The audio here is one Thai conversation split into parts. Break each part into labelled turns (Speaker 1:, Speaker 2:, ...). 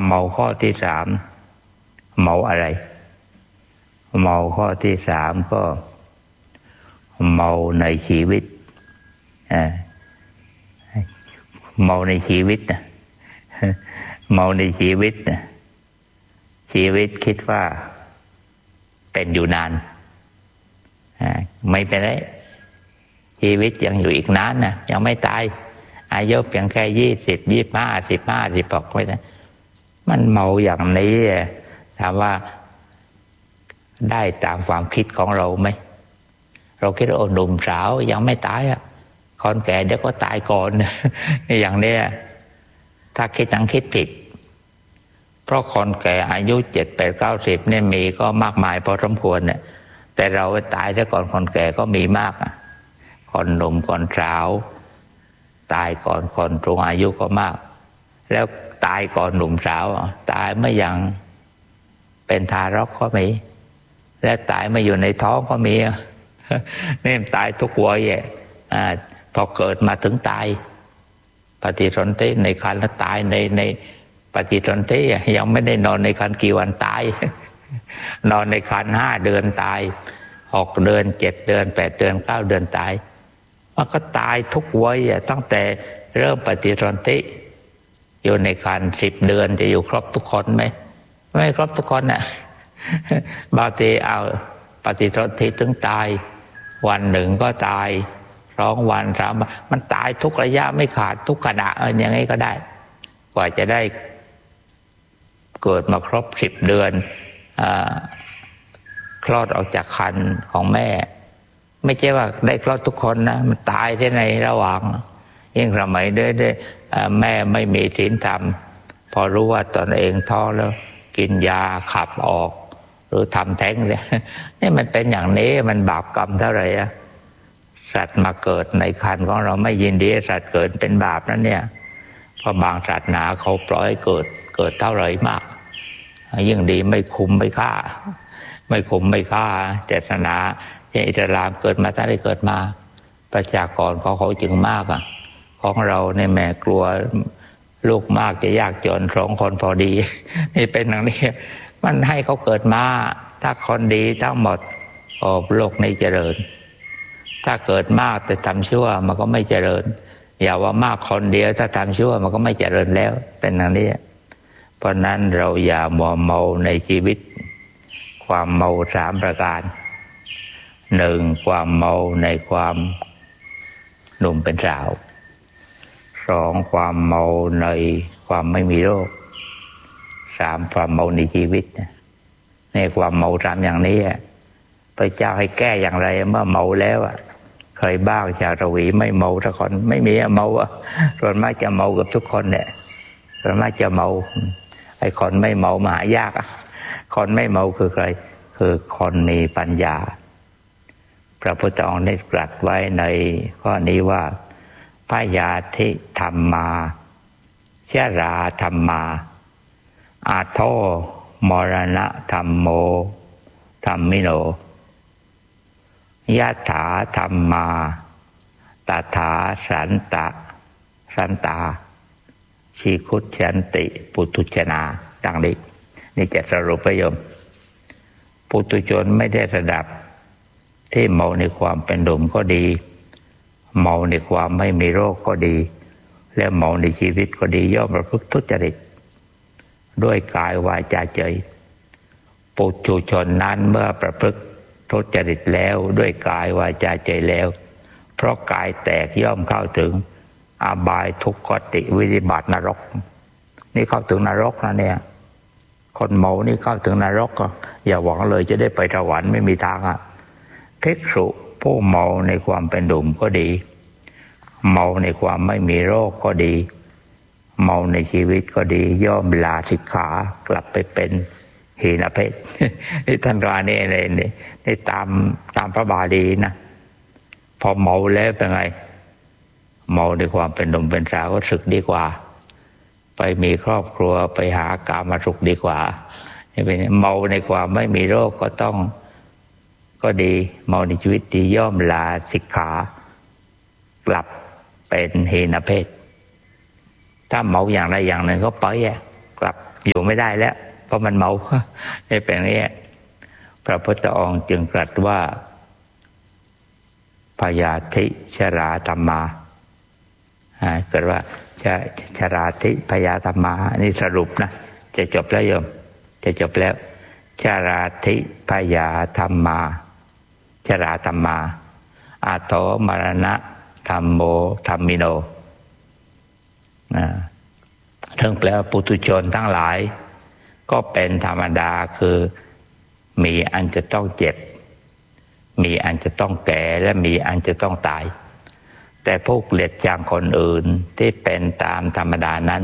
Speaker 1: เมาข้อที่สามเมาอะไรเมาข้อที่สามก็เมาในชีวิตเมาในชีวิตนะเมาในชีวิตนะชีวิตคิดว่าเป็นอยู่นานไม่เป็นไรชีวิตยังอยู่อีกนานนะยังไม่ตายอายุเพียงแค่20 25 15 16ไม่ได้มันเมาอย่างนี้ถามว่าได้ตามความคิดของเราไหมเราคิดว่าหนุ่มสาวยังไม่ตายคนแก่เดี๋ยวก็ตายก่อนนี่อย่างนี้ถ้าคิดคิดผิดเพราะคนแก่อายุ7 8 90เนี่ยมีก็มากมายพอสมควรเนี่ยแต่เราตายซะก่อนคนแก่ก็มีมากคนหนุ่มคนสาวตายก่อนคนสูงอายุก็มากแล้วตายก่อนหนุ่มสาวตายเมื่อยังเป็นทารกก็มีและตายมาอยู่ในท้องก็มีนี่ตายทุกวัยพอเกิดมาถึงตายปฏิสนธิในครรภ์แล้วตายในปฏิสนธิยังไม่ได้นอนในครรภ์กี่วันตายนอนในครรภ์5 เดือนตาย6 เดือน7 เดือน8 เดือน9 เดือนตายมันก็ตายทุกวัยตั้งแต่เริ่มปฏิสนธิอยู่ในครรภ์10 เดือนจะอยู่ครบทุกคนไหมไม่ครบทุกคนบางทีเอาปฏิสนธิถึงตายวันหนึ่งก็ตาย2 วัน3 วันมันตายทุกระยะไม่ขาดทุกขณะอย่างนี้ก็ได้กว่าจะได้เกิดมาครบ10 เดือนคลอดออกจากครรภ์ของแม่ไม่ใช่ว่าได้คลอดทุกคนนะมันตายที่ในระหว่างยิ่งสมัยได้แม่ไม่มีศีลธรรมพอรู้ว่าตนเองท้องแล้วกินยาขับออกหรือทำแท้งเนี่ยนี่มันเป็นอย่างนี้มันบาปกรรมเท่าไหร่สัตว์มาเกิดในครรภ์ของเราไม่ยินดีสัตว์เกิดเป็นบาปนั้นเนี่ยเพราะบางศาสนาเขาปล่อยเกิดเท่าไหร่มากยิ่งดีไม่คุมไม่ฆ่าไม่คุมไม่ฆ่าศาสนาอิสลามเกิดมาถ้าได้เกิดมาประชากรของเขาจึงมากของเราในแม่กลัวลูกมากจะยากจน2 คนพอดีนี่เป็นอย่างนี้มันให้เขาเกิดมาถ้าคนดีทั้งหมดโลกนี้เจริญถ้าเกิดมากแต่ทำชั่วมันก็ไม่เจริญอย่าว่ามากคนเดียวถ้าทำชั่วมันก็ไม่เจริญแล้วเป็นอย่างนี้เพราะนั้นเราอย่ามัวเมาในชีวิตความเมา3 ประการ 1. ความเมาในความหนุ่มเป็นสาว 2. ความเมาในความไม่มีโรค 3. ความเมาในชีวิตในความเมา3 อย่างนี้พระเจ้าให้แก้อย่างไรเมื่อเมาแล้วเคยบ้างชาวตวีไม่เมาทุกคนไม่มีเมาส่วนมากจะเมากับทุกคนเนี่ยส่วนมากจะเมาไอ้คนไม่เมามาหายากคนไม่เมาคือใครคือคนมีปัญญาพระพุทธองค์ได้ตรัสไว้ในข้อนี้ว่าพยาธิธรรมาชราธรรมาอาโทมรณะธรรมโมธัมมิโนยะถาธรรมาตถาสันตาชีคุชันติปุถุชนาดังนี้นี่จะสรุปประโยมปุถุชนไม่ได้ระดับที่เมาในความเป็นหนุ่มก็ดีเมาในความไม่มีโรคก็ดีและเมาในชีวิตก็ดีย่อมประพฤติทุจริตด้วยกายวาจาใจปุถุชนนั้นเมื่อประพฤติทุจริตแล้วด้วยกายวาจาใจแล้วเพราะกายแตกย่อมเข้าถึงอบายทุกขติวินิบาตนรกนี่เข้าถึงนรกนะเนี่ยคนเมานี่เข้าถึงนรกก็อย่าหวังเลยจะได้ไปสวรรค์ไม่มีทางภิกษุผู้เมาในความเป็นหนุ่มก็ดีเมาในความไม่มีโรคก็ดีเมาในชีวิตก็ดีย่อมลาสิกขากลับไปเป็นหีนเพศนี่ท่านก็นี่ตามพระบาลีนะพอเมาแล้วเป็นไงเมาในความเป็นหนุ่มเป็นสาวก็สึกดีกว่าไปมีครอบครัวไปหากามสุขดีกว่าเป็นเมาในความไม่มีโรคก็ดีเมาในชีวิตดีย่อมลาสิกขากลับเป็นหีนเพศถ้าเมาอย่างใดอย่างหนึ่งก็ไปกลับอยู่ไม่ได้แล้วเพราะมันเมานี่เป็นอย่างนี้พระพุทธองค์จึงตรัสว่าพยาธิชราธัมมาเกิดว่าชราธิพยาธัมมานี่สรุปนะจะจบแล้วโยมจะจบแล้วชราธิพยาธัมมาชราธัมมาอาโถมรณะธัมโมธัมมิโนถึงแปลว่าปุถุชนทั้งหลายก็เป็นธรรมดาคือมีอันจะต้องเจ็บมีอันจะต้องแก่และมีอันจะต้องตายแต่พวกเกลียดชังคนอื่นที่เป็นตามธรรมดานั้น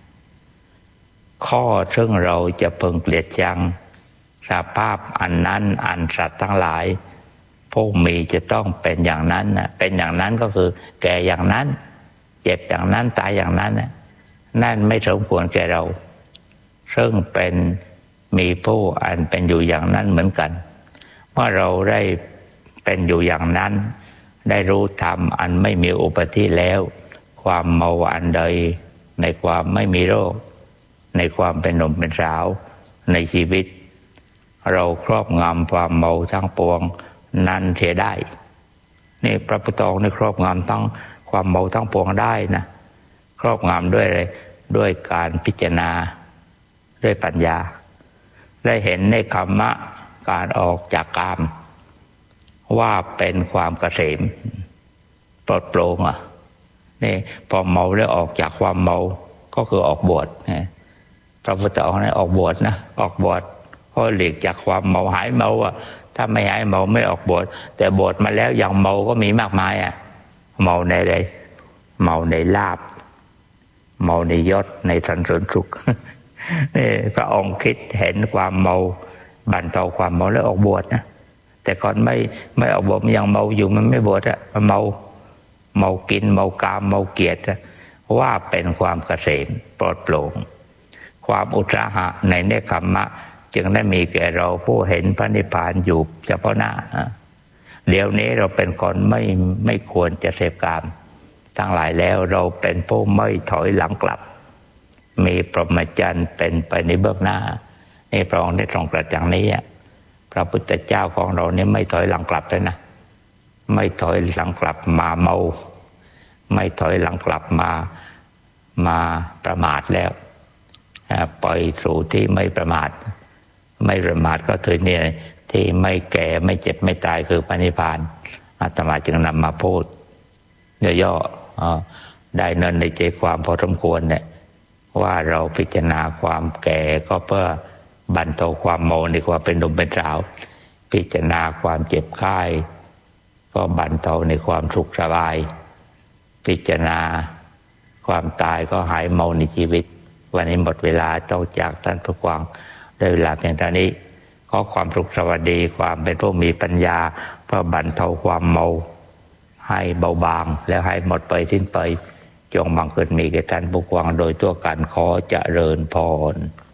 Speaker 1: ข้อซึ่งเราจะพึงเกลียดชังสภาพอันนั้นอันสัตว์ทั้งหลายพวกมีจะต้องเป็นอย่างนั้นเป็นอย่างนั้นก็คือแก่อย่างนั้นเจ็บอย่างนั้นตายอย่างนั้นนั่นไม่สมควรแก่เราซึ่งเป็นมีผู้อันเป็นอยู่อย่างนั้นเหมือนกันเมื่อเราได้เป็นอยู่อย่างนั้นได้รู้ธรรมอันไม่มีอุปธิแล้วความเมาอันใดในความไม่มีโรคในความเป็นหนุ่มเป็นสาวในชีวิตเราครอบงำความเมาทั้งปวงนั้นเสียได้นี่พระพุทธองค์ได้ครอบงำทั้งความเมาทั้งปวงได้นะครอบงำด้วยอะไรด้วยการพิจารณาด้วยปัญญาได้เห็นในกรรมะการออกจากกามว่าเป็นความเกษมปลดโปร่งนี่พอเมาแล้วออกจากความเมาก็คือออกบวชพระพุทธองค์นั้นออกบวชนะออกบวชเพราะหลีกจากความเมาหายเมาถ้าไม่หายเมาไม่ออกบวชแต่บวชมาแล้วอย่างเมาก็มีมากมายเมาในอะไรเมาในลาภเมาในยศในสรรเสริญสุขนี่พระองค์คิดเห็นความเมาบรรเทาความเมาแล้วออกบวชนะแต่ก่อนไม่ออกบวชมันยังเมาอยู่มันไม่บวชมันเมากินเมากามเมาเกียรติว่าเป็นความเกษมปลอดโปร่งความอุตสาหะในเนกขัมมะจึงได้มีแก่เราผู้เห็นพระนิพพานอยู่เฉพาะหน้าเดี๋ยวนี้เราเป็นคนไม่ควรจะเสพกามทั้งหลายแล้วเราเป็นผู้ไม่ถอยหลังกลับมีพรหมจรรย์เป็นไปในเบื้องหน้านี่พระองค์ได้ทรงตรัสอย่างนี้พระพุทธเจ้าของเราเนี่ยไม่ถอยหลังกลับเลยนะไม่ถอยหลังกลับมาเมาไม่ถอยหลังกลับมาประมาทแล้วปล่อยสู่ที่ไม่ประมาทไม่ประมาทก็คือเนี่ยที่ไม่แก่ไม่เจ็บไม่ตายคือพระนิพพานอาตมาจึงนำมาพูดย่อๆได้เนินในใจความพอสมควรเนี่ยว่าเราพิจารณาความแก่ก็เพื่อบรรเทาความเมาในความเป็นหนุ่มเป็นสาวพิจารณาความเจ็บไข้ก็บรรเทาในความสุขสบายพิจารณาความตายก็หายเมาในชีวิตวันนี้หมดเวลาต้องจากท่านผู้ฟังได้เวลาเพียงเท่านี้ขอความสุขสวัสดีความเป็นผู้มีปัญญาเพื่อบรรเทาความเมาให้เบาบางแล้วให้หมดไปสิ้นไปจงบังเกิดมีแก่ท่านผู้ฟังโดยทั่วกันขอเจริญพร